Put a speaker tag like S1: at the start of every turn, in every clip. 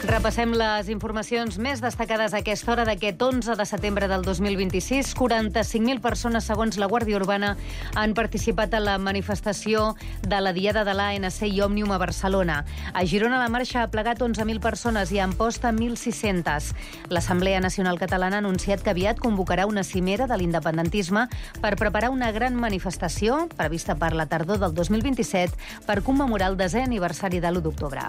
S1: Repassem les informacions més destacades a aquesta hora d'aquest 11 de setembre del 2026. 45.000 persones, segons la Guàrdia Urbana, han participat a la manifestació de la Diada de l'ANC i Òmnium a Barcelona. A Girona la marxa ha plegat 11.000 persones i a Amposta 1.600. L'Assemblea Nacional Catalana ha anunciat que aviat convocarà una cimera de l'independentisme per preparar una gran manifestació prevista per la tardor del 2027 per commemorar el 10è aniversari de l'1 d'octubre.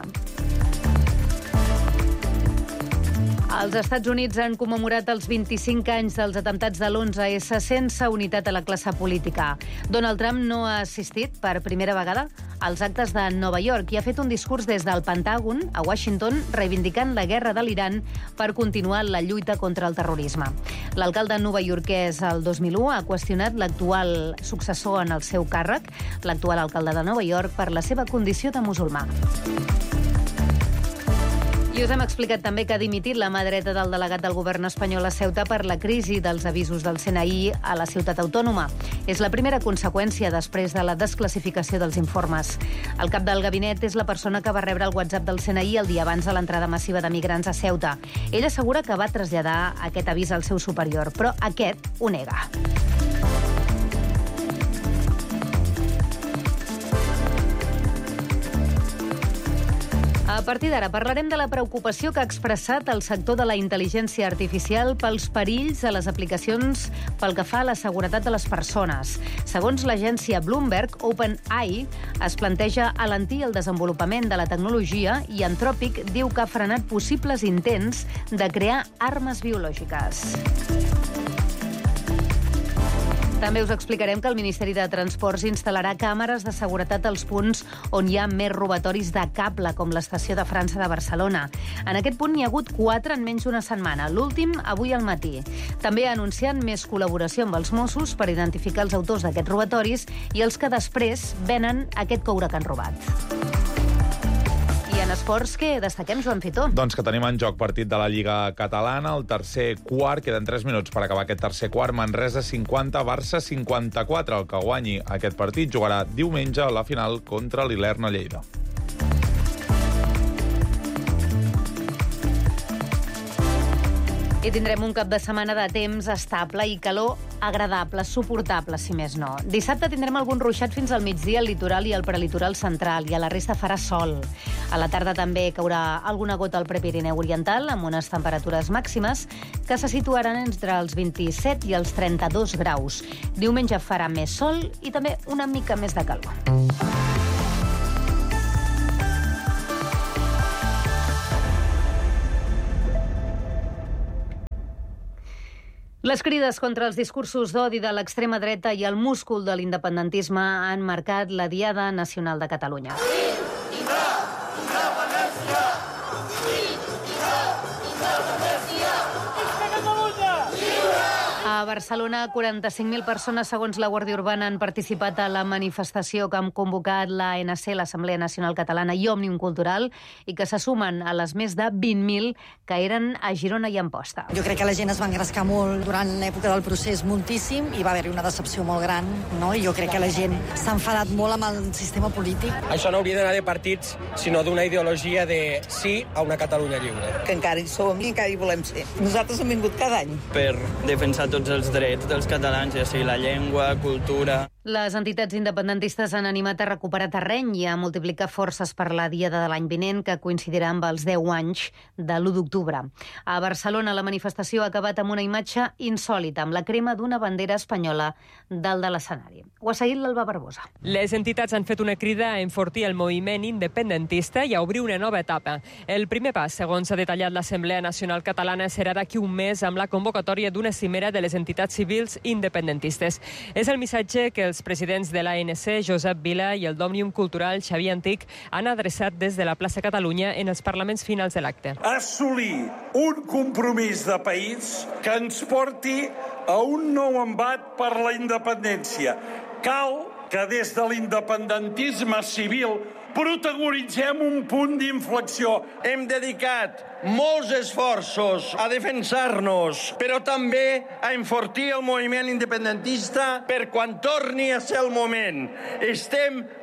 S1: Els Estats Units han commemorat els 25 anys dels atemptats de l'11S sense unitat a la classe política. Donald Trump no ha assistit per primera vegada als actes de Nova York i ha fet un discurs des del Pentàgon a Washington reivindicant la guerra de l'Iran per continuar la lluita contra el terrorisme. L'alcalde novaiorquès el 2001 ha qüestionat l'actual successor en el seu càrrec, l'actual alcalde de Nova York, per la seva condició de musulmà. I us hem explicat també que ha dimitit la mà dreta del delegat del govern espanyol a Ceuta per la crisi dels avisos del CNI a la ciutat autònoma. És la primera conseqüència després de la desclassificació dels informes. El cap del gabinet és la persona que va rebre el WhatsApp del CNI el dia abans de l'entrada massiva de migrants a Ceuta. Ell assegura que va traslladar aquest avís al seu superior, però aquest ho nega. A partir d'ara parlarem de la preocupació que ha expressat el sector de la intel·ligència artificial pels perills a les aplicacions pel que fa a la seguretat de les persones. Segons l'agència Bloomberg, OpenAI es planteja alentir el desenvolupament de la tecnologia i Anthropic diu que ha frenat possibles intents de crear armes biològiques. També us explicarem que el Ministeri de Transports instal·larà càmeres de seguretat als punts on hi ha més robatoris de cable, com l'estació de França de Barcelona. En aquest punt n'hi ha hagut 4 en menys d'una setmana, l'últim avui al matí. També ha anunciat més col·laboració amb els Mossos per identificar els autors d'aquests robatoris i els que després venen aquest coure que han robat. I en esports, què destaquem, Joan Fitó?
S2: Doncs que tenim en joc partit de la Lliga Catalana, el tercer quart, queden 3 minuts per acabar aquest tercer quart, Manresa 50, Barça 54. El que guanyi aquest partit jugarà diumenge a la final contra l'Ilerna Lleida. I tindrem un cap de setmana de temps estable i calor agradable, suportable, si més no. Dissabte tindrem algun ruixat fins al migdia al litoral i al prelitoral central, i a la resta farà sol. A la tarda també caurà alguna gota al Prepirineu Oriental, amb unes temperatures màximes que se situaran entre els 27 i els 32 graus. Diumenge farà més sol i també una mica més de calor. Les crides contra els discursos d'odi de l'extrema dreta i el múscul de l'independentisme han marcat la Diada Nacional de Catalunya. A Barcelona, 45.000 persones, segons la Guàrdia Urbana, han participat a la manifestació que han convocat l'ANC, l'Assemblea Nacional Catalana i Òmnium Cultural, i que se sumen a les més de 20.000 que eren a Girona i Amposta.
S3: Jo crec que la gent es va engrescar molt durant l'època del procés, moltíssim, i va haver-hi una decepció molt gran, no? I jo crec que la gent s'ha enfadat molt amb el sistema polític.
S4: Això no hauria d'anar de partits, sinó d'una ideologia de sí a una Catalunya lliure.
S5: Que encara hi som i encara hi volem ser. Nosaltres hem vingut cada any.
S6: Per defensar tots els drets dels catalans, ja sigui la llengua, cultura...
S1: Les entitats independentistes han animat a recuperar terreny i a multiplicar forces per la Diada de l'any vinent, que coincidirà amb els 10 anys de l'1 d'octubre. A Barcelona, la manifestació ha acabat amb una imatge insòlita, amb la crema d'una bandera espanyola dalt de l'escenari. Ho ha seguit l'Alba Barbosa.
S7: Les entitats han fet una crida a enfortir el moviment independentista i a obrir una nova etapa. El primer pas, segons ha detallat l'Assemblea Nacional Catalana, serà d'aquí un mes amb la convocatòria d'una cimera de les entitats civils independentistes. És el missatge que els presidents de l'ANC, Josep Vila, i el d'Òmnium Cultural, Xavier Antic, han adreçat des de la plaça Catalunya en els parlaments finals de l'acte.
S8: Assolir un compromís de país que ens porti a un nou embat per la independència. Cal que des de l'independentisme civil protagonitzem un punt d'inflexió.
S9: Hem dedicat molts esforços a defensar-nos, però també a enfortir el moviment independentista per quan torni a ser el moment. Estem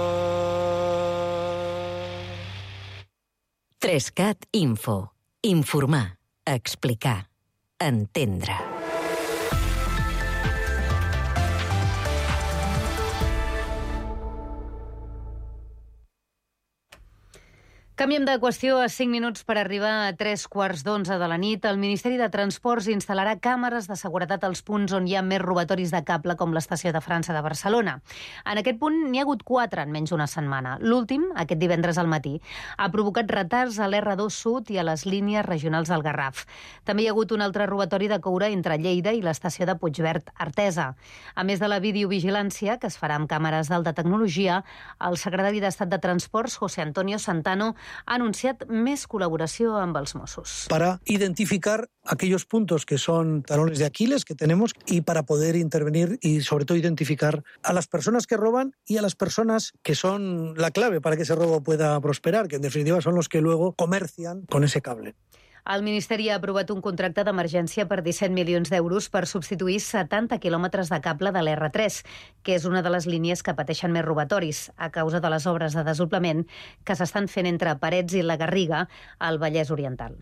S10: 3CAT Info. Informar, explicar, entendre.
S1: Canviem de qüestió a 5 minuts per arribar a 3:15 de la nit. El Ministeri de Transports instal·larà càmeres de seguretat als punts on hi ha més robatoris de cable, com l'estació de França de Barcelona. En aquest punt n'hi ha hagut 4 en menys d'una setmana. L'últim, aquest divendres al matí, ha provocat retards a l'R2 Sud i a les línies regionals del Garraf. També hi ha hagut un altre robatori de coure entre Lleida i l'estació de Puigverd Artesa. A més de la videovigilància, que es farà amb càmeres d'alta tecnologia, el secretari d'Estat de Transports, José Antonio Santano, ha anunciat més col·laboració amb els Mossos.
S11: Para identificar aquellos puntos que son talones de Aquiles que tenemos y para poder intervenir y sobre todo identificar a las personas que roban y a las personas que son la clave para que ese robo pueda prosperar, que en definitiva son los que luego comercian con ese cable.
S1: El Ministeri ha aprovat un contracte d'emergència per 17 milions d'euros per substituir 70 quilòmetres de cable de l'R3, que és una de les línies que pateixen més robatoris a causa de les obres de desdoblament que s'estan fent entre Parets i la Garriga al Vallès Oriental.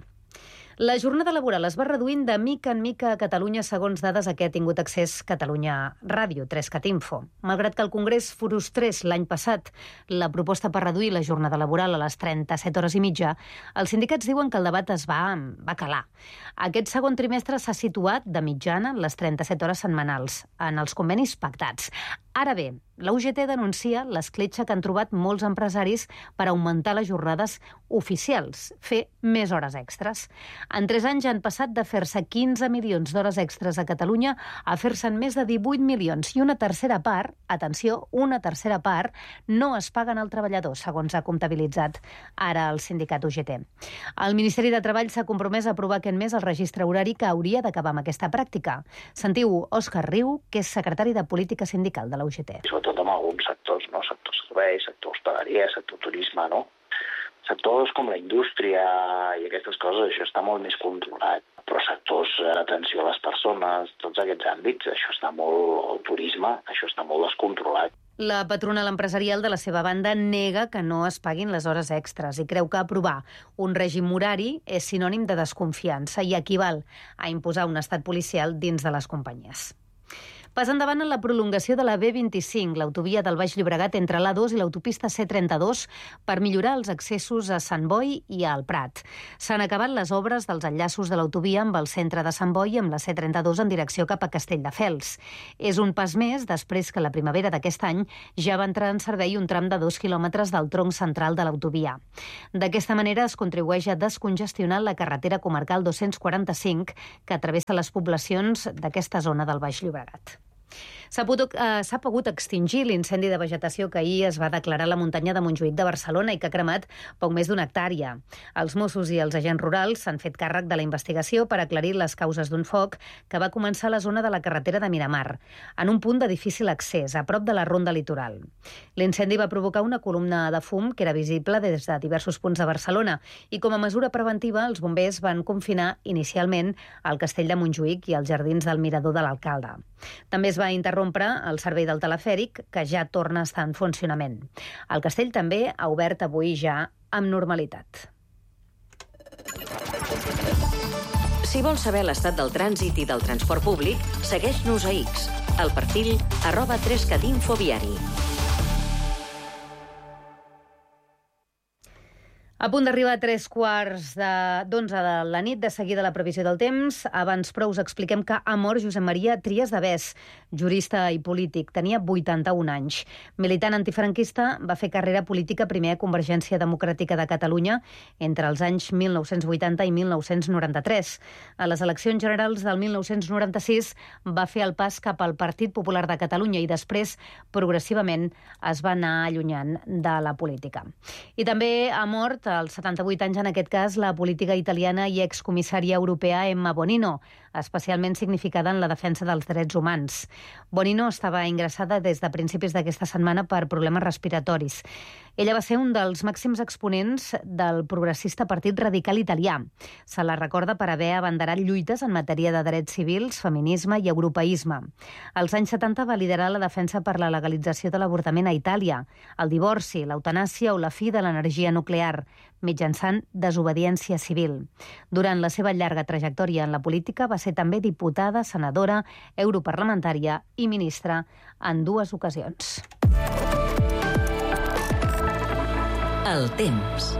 S1: La jornada laboral es va reduint de mica en mica a Catalunya segons dades a què ha tingut accés Catalunya Ràdio, 3CAT Info. Malgrat que el Congrés frustrés l'any passat la proposta per reduir la jornada laboral a les 37 hores i mitja, els sindicats diuen que el debat es va calar. Aquest segon trimestre s'ha situat de mitjana les 37 hores setmanals en els convenis pactats. Ara bé, la UGT denuncia l'escletxa que han trobat molts empresaris per augmentar les jornades oficials, fer més hores extres. En 3 anys han passat de fer-se 15 milions d'hores extres a Catalunya a fer-se'n més de 18 milions i una tercera part, atenció, una tercera part, no es paguen al treballador, segons ha comptabilitzat ara el sindicat UGT. El Ministeri de Treball s'ha compromès a aprovar aquest mes el registre horari que hauria d'acabar amb aquesta pràctica. Sentiu Òscar Riu, que és secretari de Política Sindical de la UGT.
S12: Sobretot en alguns sectors, no? Sector serveis, sector hostaleria, sector turisme, no? Sectors com la indústria i aquestes coses, això està molt més controlat. Però sectors d'atenció a les persones, tots aquests àmbits, això està molt, el turisme, això està molt descontrolat.
S1: La patronal empresarial, de la seva banda, nega que no es paguin les hores extres i creu que aprovar un règim horari és sinònim de desconfiança i equival a imposar un estat policial dins de les companyies. Pas endavant en la prolongació de la B25, l'autovia del Baix Llobregat entre l'A2 i l'autopista C32 per millorar els accessos a Sant Boi i al Prat. S'han acabat les obres dels enllaços de l'autovia amb el centre de Sant Boi i amb la C32 en direcció cap a Castelldefels. És un pas més després que la primavera d'aquest any ja va entrar en servei un tram de 2 quilòmetres del tronc central de l'autovia. D'aquesta manera es contribueix a descongestionar la carretera comarcal 245 que travessa les poblacions d'aquesta zona del Baix Llobregat. S'ha pogut extingir l'incendi de vegetació que ahir es va declarar a la muntanya de Montjuïc de Barcelona i que ha cremat poc més d'una hectàrea. Els Mossos i els agents rurals s'han fet càrrec de la investigació per aclarir les causes d'un foc que va començar a la zona de la carretera de Miramar, en un punt de difícil accés, a prop de la ronda litoral. L'incendi va provocar una columna de fum que era visible des de diversos punts de Barcelona i com a mesura preventiva els bombers van confinar inicialment el castell de Montjuïc i els jardins del mirador de l'alcalde. També es va interrompre el servei del telefèric, que ja torna a estar en funcionament. El castell també ha obert avui ja amb normalitat.
S10: Si vols saber l'estat del trànsit i del transport públic, segueix-nos a X, al perfil @3catinfoviari.
S1: A punt d'arribar a 3:15 de la nit, de seguida la previsió del temps. Abans, però, us expliquem que ha mort Josep Maria Trias de Bes, jurista i polític. Tenia 81 anys. Militant antifranquista, va fer carrera política primer a Convergència Democràtica de Catalunya entre els anys 1980 i 1993. A les eleccions generals del 1996 va fer el pas cap al Partit Popular de Catalunya i després, progressivament, es va anar allunyant de la política. I també ha mort als 78 anys, en aquest cas, la política italiana i excomissària europea Emma Bonino. especialment significada en la defensa dels drets humans. Bonino estava ingressada des de principis d'aquesta setmana per problemes respiratoris. Ella va ser un dels màxims exponents del progressista Partit Radical Italià. Se la recorda per haver abanderat lluites en matèria de drets civils, feminisme i europeisme. Als anys 70 va liderar la defensa per la legalització de l'avortament a Itàlia, el divorci, l'eutanàsia o la fi de l'energia nuclear, mitjançant desobediència civil. Durant la seva llarga trajectòria en la política va ser també diputada, senadora, europarlamentària i ministra en 2 ocasions.
S10: El temps.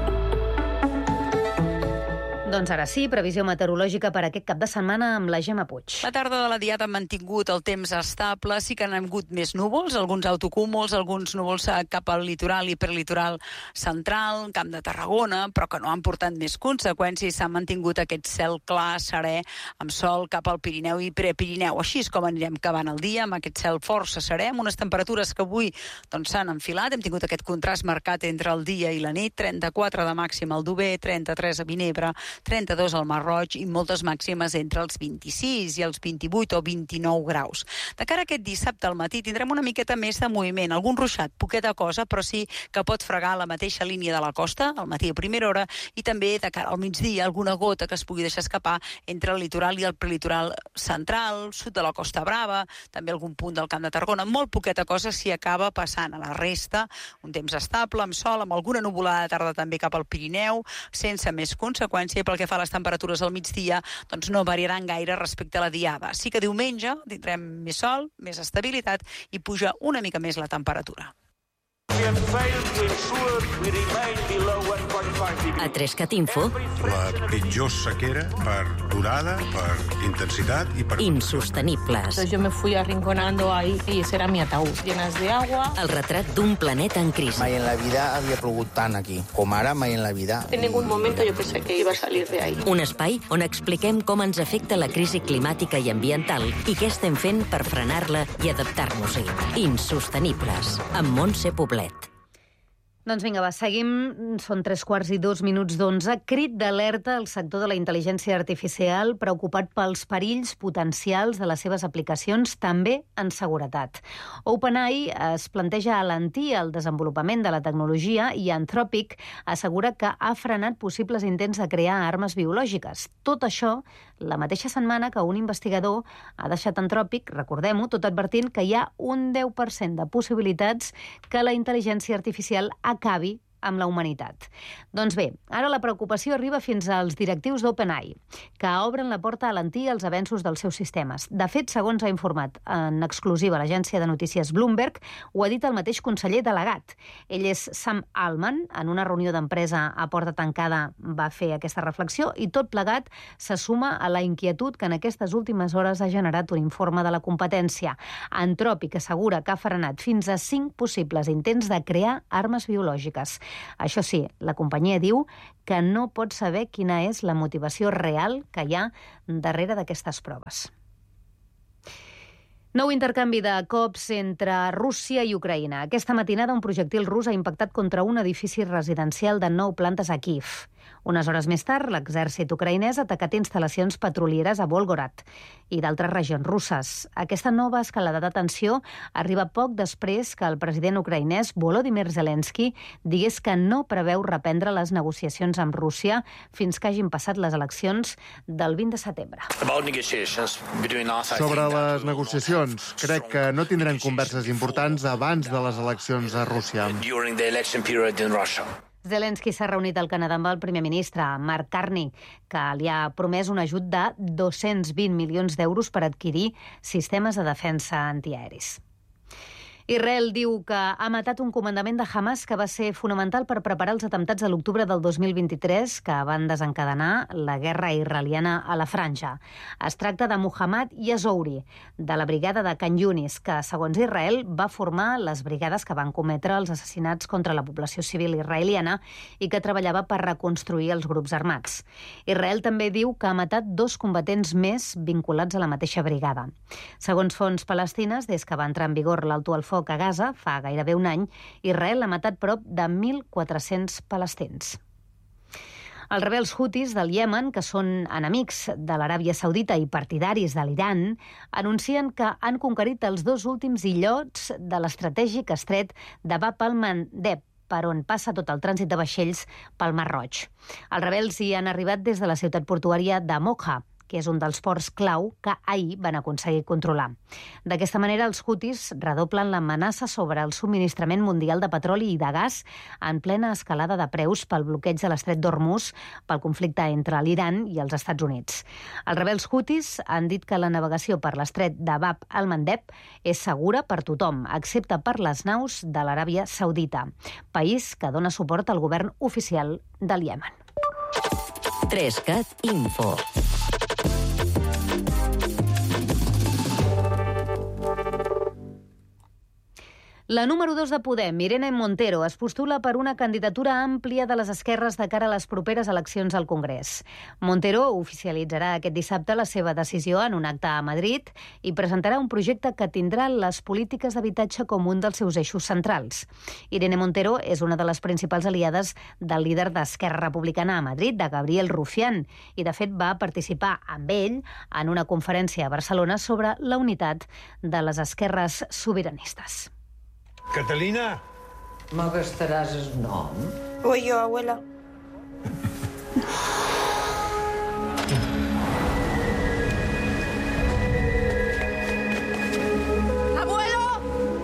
S1: Doncs ara sí, previsió meteorològica per aquest cap de setmana amb la Gemma Puig.
S2: La tarda de la diada ha mantingut el temps estable, sí que han hagut més núvols, alguns autocúmuls, alguns núvols cap al litoral i prelitoral central, Camp de Tarragona, però que no han portat més conseqüències. S'ha mantingut aquest cel clar, serè, amb sol cap al Pirineu i Prepirineu. Així és com anirem acabant el dia, amb aquest cel força serè, amb unes temperatures que avui s'han enfilat. Hem tingut aquest contrast marcat entre el dia i la nit, 34 de màxim al Dover, 33 a Vinebre, 32 al Mar Roig i moltes màximes entre els 26 i els 28 o 29 graus. De cara a aquest dissabte al matí tindrem una miqueta més de moviment, algun ruixat, poqueta cosa, però sí que pot fregar la mateixa línia de la costa, al matí a primera hora, i també de cara al migdia alguna gota que es pugui deixar escapar entre el litoral i el prelitoral central, sud de la Costa Brava, també algun punt del Camp de Tarragona, molt poqueta cosa s'hi acaba passant. A la resta, un temps estable, amb sol, amb alguna nuvolada de tarda també cap al Pirineu, sense més conseqüència. Pel que fa a les temperatures al migdia, doncs no variaran gaire respecte a la diada. Sí que diumenge tindrem més sol, més estabilitat i puja una mica més la temperatura.
S10: A 3CAT Info.
S13: La pitjor sequera per durada, per intensitat i per...
S10: Insostenibles.
S14: Yo me fui arrinconando ahí y ese era mi ataúd, llenas de agua.
S10: El retrat d'un planeta en crisi.
S15: Mai en la vida havia plogut tant aquí, com ara mai en la vida.
S14: En ningún momento yo pensé que iba a salir de ahí.
S10: Un espai on expliquem com ens afecta la crisi climàtica i ambiental i què estem fent per frenar-la i adaptar-nos-hi. Insostenibles, amb Montse Poblet.
S1: Doncs vinga, va, seguim. Són 11:03. Crit d'alerta al sector de la intel·ligència artificial preocupat pels perills potencials de les seves aplicacions, també en seguretat. OpenAI es planteja alentir el desenvolupament de la tecnologia i Anthropic assegura que ha frenat possibles intents de crear armes biològiques. Tot això la mateixa setmana que un investigador ha deixat Anthropic, recordem-ho, tot advertint que hi ha un 10% de possibilitats que la intel·ligència artificial acabi amb la humanitat. Doncs bé, ara la preocupació arriba fins als directius d'OpenAI, que obren la porta a alentir els avenços dels seus sistemes. De fet, segons ha informat en exclusiva l'agència de notícies Bloomberg, ho ha dit el mateix conseller delegat. Ell és Sam Altman, en una reunió d'empresa a porta tancada va fer aquesta reflexió i tot plegat se suma a la inquietud que en aquestes últimes hores ha generat un informe de la competència. Anthropic assegura que ha frenat fins a 5 possibles intents de crear armes biològiques. Això sí, la companyia diu que no pot saber quina és la motivació real que hi ha darrere d'aquestes proves. Nou intercanvi de cops entre Rússia i Ucraïna. Aquesta matinada un projectil rus ha impactat contra un edifici residencial de 9 plantes a Kíev. Unes hores més tard, l'exèrcit ucraïnès ha atacat instal·lacions petrolieres a Volgograd i d'altres regions russes. Aquesta nova escalada de tensió arriba poc després que el president ucraïnès Volodymyr Zelensky digués que no preveu reprendre les negociacions amb Rússia fins que hagin passat les eleccions del 20 de setembre.
S16: Sobre les negociacions, crec que no tindrem converses importants abans de les eleccions a Rússia.
S1: Zelensky s'ha reunit al Canadà amb el primer ministre, Mark Carney, que li ha promès un ajut de 220 milions d'euros per adquirir sistemes de defensa antiaeris. Israel diu que ha matat un comandament de Hamas que va ser fonamental per preparar els atemptats de l'octubre del 2023 que van desencadenar la guerra israeliana a la Franja. Es tracta de Muhammad Yazouri, de la brigada de Khan Yunis, que, segons Israel, va formar les brigades que van cometre els assassinats contra la població civil israeliana i que treballava per reconstruir els grups armats. Israel també diu que ha matat 2 combatents més vinculats a la mateixa brigada. Segons fonts palestines, des que va entrar en vigor l'alto al foc a Gaza, fa gairebé un any, Israel ha matat prop de 1.400 palestins. Els rebels hutis del Iemen, que són enemics de l'Aràbia Saudita i partidaris de l'Iran, anuncien que han conquerit els 2 últims illots de l'estratègic estret de Bab el-Mandeb, per on passa tot el trànsit de vaixells pel Mar Roig. Els rebels hi han arribat des de la ciutat portuària de Mocha, que és un dels ports clau que ahir van aconseguir controlar. D'aquesta manera, els hutis redoblen l'amenaça sobre el subministrament mundial de petroli i de gas en plena escalada de preus pel bloqueig de l'estret d'Hormuz pel conflicte entre l'Iran i els Estats Units. Els rebels hutis han dit que la navegació per l'estret de Bab el-Mandeb és segura per tothom, excepte per les naus de l'Aràbia Saudita, país que dona suport al govern oficial del Iemen.
S10: 3CAT Info.
S1: La número 2 de Podem, Irene Montero, es postula per una candidatura àmplia de les esquerres de cara a les properes eleccions al Congrés. Montero oficialitzarà aquest dissabte la seva decisió en un acte a Madrid i presentarà un projecte que tindrà les polítiques d'habitatge com un dels seus eixos centrals. Irene Montero és una de les principals aliades del líder d'Esquerra Republicana a Madrid, de Gabriel Rufián, i de fet va participar amb ell en una conferència a Barcelona sobre la unitat de les esquerres sobiranistes.
S3: Catalina!
S4: Me gastaràs el nom?
S5: Voy yo, abuela. ¡Abuelo!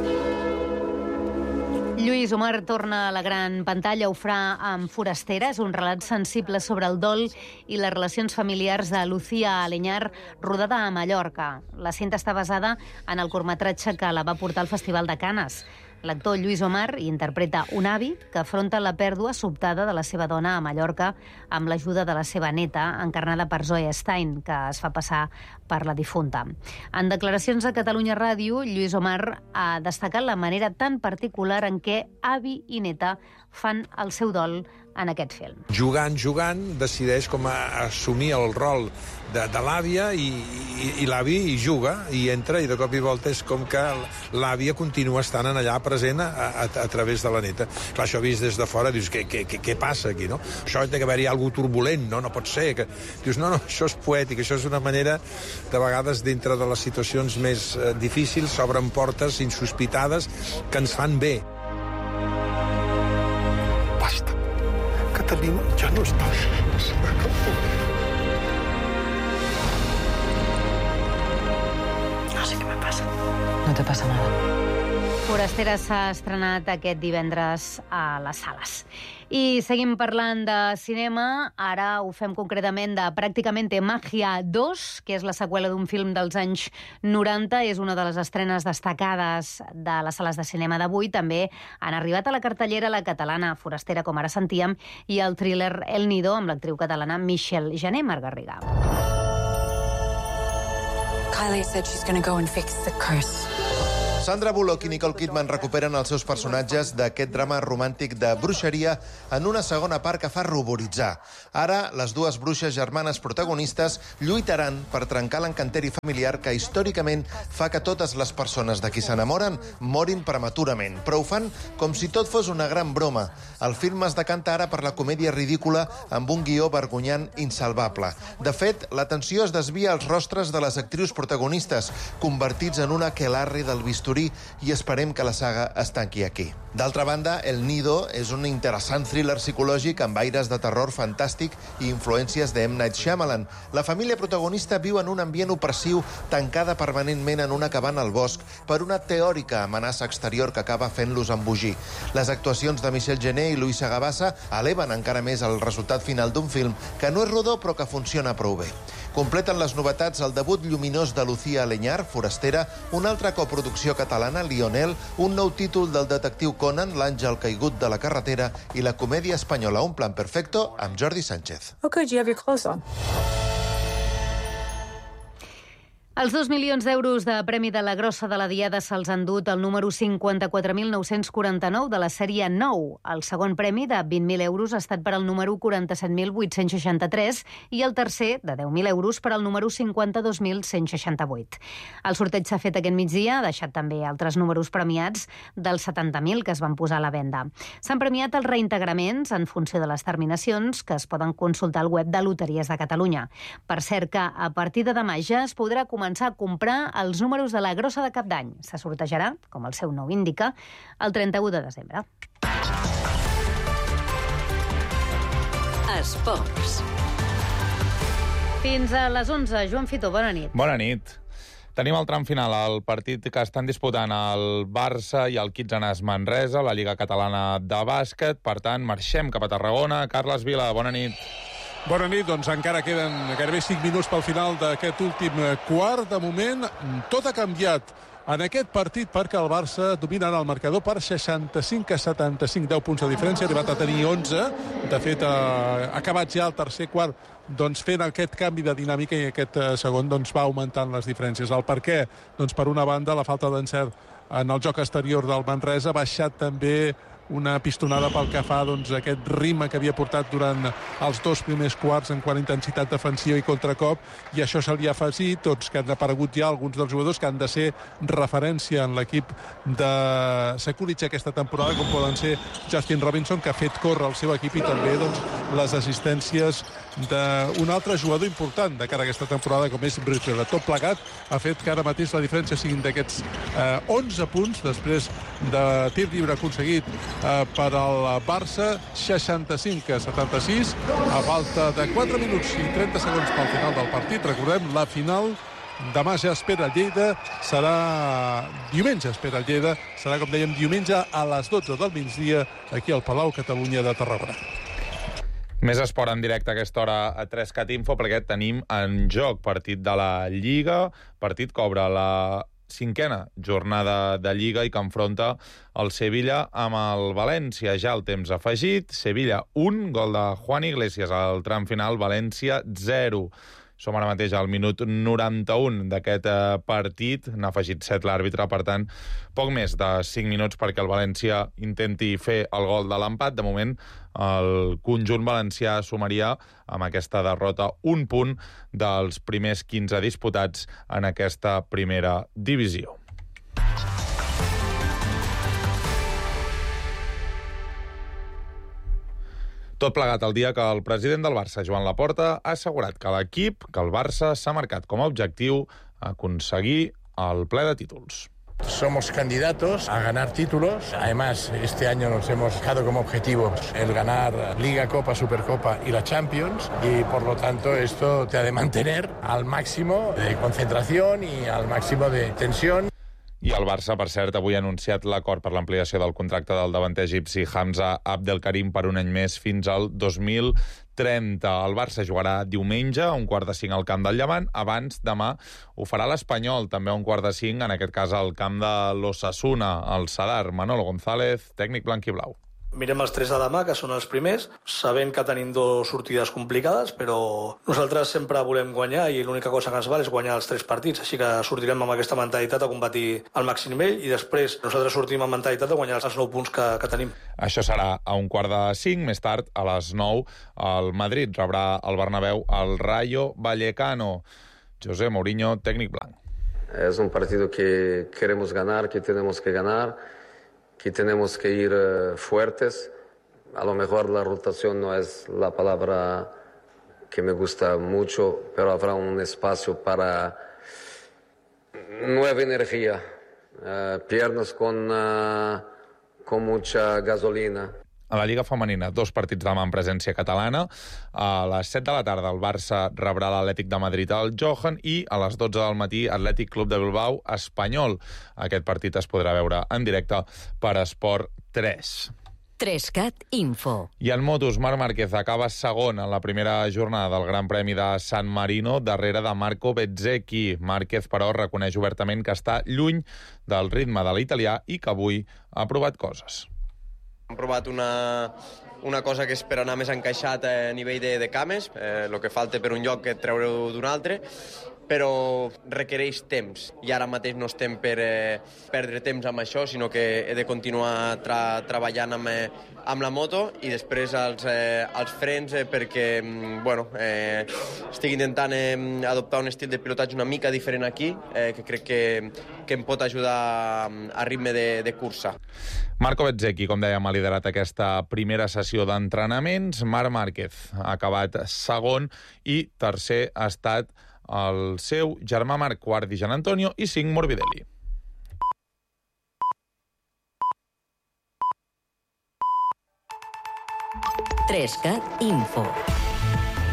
S1: Lluís Omar torna a la gran pantalla. Ho farà amb Forastera. És un relat sensible sobre el dol i les relacions familiars de Lucía Aleñar, rodada a Mallorca. La cinta està basada en el curtmetratge que la va portar al Festival de Canes. L'actor Lluís Omar interpreta un avi que afronta la pèrdua sobtada de la seva dona a Mallorca amb l'ajuda de la seva neta, encarnada per Zoe Stein, que es fa passar per la difunta. En declaracions a Catalunya Ràdio, Lluís Omar ha destacat la manera tan particular en què avi i neta fan el seu dol en aquest film.
S3: Jugant, decideix com assumir el rol de l'àvia i l'avi hi juga, i entra, i de cop i volta és com que l'àvia continua estant allà present a través de la neta. Clar, això vist des de fora, dius, què passa aquí, no? Això té que haver-hi alguna turbulent, no pot ser. Dius, no, això és poètic, això és una manera, de vegades, dintre de les situacions més difícils, s'obren portes insospitades que ens fan bé. Basta. Catalina, ja no estàs.
S5: No sé què me passa.
S4: No te pasa nada.
S1: Forastera s'ha estrenat aquest divendres a les sales. I seguim parlant de cinema. Ara ho fem concretament de Pràcticamente Magia 2, que és la seqüela d'un film dels anys 90. És una de les estrenes destacades de les sales de cinema d'avui. També han arribat a la cartellera la catalana Forastera, com ara sentíem, i el thriller El Nido, amb l'actriu catalana Michelle Jané. Marc Garriga.
S17: Kylie said she's going to go and fix the curse.
S16: Sandra Bullock i Nicole Kidman recuperen els seus personatges d'aquest drama romàntic de bruixeria en una segona part que fa ruboritzar. Ara, les dues bruixes germanes protagonistes lluitaran per trencar l'encanteri familiar que històricament fa que totes les persones de qui s'enamoren morin prematurament, però ho fan com si tot fos una gran broma. El film es decanta ara per la comèdia ridícula amb un guió vergonyant insalvable. De fet, l'atenció es desvia als rostres de les actrius protagonistes, convertits en una aquelarre del bisturí, i esperem que la saga es tanqui aquí. D'altra banda, El Nido és un interessant thriller psicològic amb aires de terror fantàstic i influències de M. Night Shyamalan. La família protagonista viu en un ambient opressiu, tancada permanentment en una cabana al bosc per una teòrica amenaça exterior que acaba fent-los embogir. Les actuacions de Michelle Jané i Luisa Gabassa eleven encara més el resultat final d'un film que no és rodó però que funciona prou bé. Completen les novetats el debut lluminós de Lucía Aleñar, Forastera, una altra coproducció catalana, Lionel, un nou títol del detectiu Conan, L'àngel caigut de la carretera, i la comèdia espanyola Un plan perfecto amb Jordi Sánchez.
S17: Oh, good, you have your clothes on.
S1: Els 2 milions d'euros de premi de la grossa de la Diada se'ls han dut el número 54.949 de la sèrie 9. El segon premi, de 20.000 euros, ha estat per al número 47.863 i el tercer, de 10.000 euros, per al número 52.168. El sorteig s'ha fet aquest migdia, ha deixat també altres números premiats dels 70.000 que es van posar a la venda. S'han premiat els reintegraments en funció de les terminacions que es poden consultar al web de Loteries de Catalunya. Per cert que a partir de demà ja es podrà començar a comprar els números de la grossa de Cap d'Any. Se sortejarà, com el seu nom indica, el 31 de desembre.
S10: Esports.
S1: Fins a les 11. Joan Fitó, bona nit.
S6: Bona nit. Tenim el tram final, el partit que estan disputant el Barça i el Kitsanas Manresa, la Lliga Catalana de Bàsquet. Per tant, marxem cap a Tarragona. Carles Vila, bona nit.
S8: Bona nit, doncs encara queden gairebé 5 minuts pel final d'aquest últim quart. De moment, tot ha canviat en aquest partit perquè el Barça domina el marcador per 65-75, 10 punts de diferència, ha arribat a tenir 11. De fet, ha acabat ja el tercer quart doncs fent aquest canvi de dinàmica i aquest segon doncs va augmentant les diferències. El per què? Doncs per una banda, la falta d'encert en el joc exterior del Manresa ha baixat també una pistonada pel que fa doncs, aquest ritme que havia portat durant els dos primers quarts en quant a intensitat defensiva i contracop, i això se li ha afegit doncs, que han aparegut ja alguns dels jugadors que han de ser referència en l'equip de Sekulic aquesta temporada, com poden ser Justin Robinson, que ha fet córrer el seu equip, i també doncs, les assistències d'un altre jugador important de cara a aquesta temporada, com és Bridger. Tot plegat ha fet que ara mateix la diferència siguin d'aquests 11 punts després de tir lliure aconseguit per al Barça, 65-76, a falta de 4 minuts i 30 segons pel final del partit. Recordem, la final demà ja espera Lleida, serà diumenge espera Lleida, serà, com dèiem, diumenge a les 12 del migdia aquí al Palau Catalunya de Tarragona.
S6: Més esport en directe a aquesta hora a 3CAT Info, perquè tenim en joc partit de la Lliga, partit que obre la 5a jornada de Lliga i que enfronta el Sevilla amb el València. Ja el temps afegit, Sevilla 1, gol de Juan Iglesias al tram final, València 0. Som ara mateix al minut 91 d'aquest partit. N'ha afegit 7 l'àrbitre, per tant, poc més de 5 minuts perquè el València intenti fer el gol de l'empat. De moment, el conjunt valencià sumaria amb aquesta derrota un punt dels primers 15 disputats en aquesta primera divisió. Tot plegat el dia que el president del Barça, Joan Laporta, ha assegurat que l'equip, que el Barça s'ha marcat com a objectiu aconseguir el ple de títols.
S9: Somos candidatos a ganar títulos. Además, este año nos hemos fijado como objetivo el ganar Liga, Copa, Supercopa y la Champions. Y por lo tanto, esto te ha de mantener al máximo de concentración y al máximo de tensión.
S6: I el Barça, per cert, avui ha anunciat l'acord per l'ampliació del contracte del davanter egipci Hamza Abdelkarim per un any més fins al 2030. El Barça jugarà diumenge a 4:45 al camp del Llevant. Abans, demà, ho farà l'Espanyol, també a 4:45, en aquest cas al camp de l'Osasuna, al Sadar. Manolo González, tècnic blanquiblau.
S18: Mirem els 3 de demà, que són els primers, sabent que tenim 2 sortides complicades, però nosaltres sempre volem guanyar i l'única cosa que ens val és guanyar els 3 partits, així que sortirem amb aquesta mentalitat a competir al màxim nivell i després nosaltres sortim amb mentalitat de guanyar els 9 punts que tenim.
S6: Això serà a 4:45, més tard, a les 9, el Madrid rebrà al Bernabéu el Rayo Vallecano. José Mourinho, tècnic blanc.
S19: Es un partido que queremos ganar, que tenemos que ganar, que tenemos que ir fuertes. A lo mejor la rotación no es la palabra que me gusta mucho, pero habrá un espacio para nueva energía, piernas con mucha gasolina.
S6: A la Lliga Femenina, 2 partits demà en presència catalana. A les 7 de la tarda el Barça rebrà l'Atlètic de Madrid al Johan i a les 12 del matí Atlètic Club de Bilbao Espanyol. Aquest partit es podrà veure en directe per Esport 3.
S10: 3CAT Info.
S6: I en motos, Marc Márquez acaba segon en la primera jornada del Gran Premi de San Marino, darrere de Marco Bezzecchi. Márquez, però, reconeix obertament que està lluny del ritme de l'italià i que avui ha provat coses.
S20: Hem provat una cosa que és per anar més encaixat a nivell de cames, el que falta per un lloc que treure d'un altre, però requereix temps. I ara mateix no estem per perdre temps amb això, sinó que he de continuar treballant amb la moto i després els frens perquè estic intentant adoptar un estil de pilotatge una mica diferent aquí, que crec que em pot ajudar a ritme de cursa.
S6: Marco Bezzecchi, com dèiem, ha liderat aquesta primera sessió d'entrenaments. Marc Márquez ha acabat segon i tercer ha estat el seu germà Marc, quart Di Gianantonio i cinc Morbidelli.
S10: Trescat Info.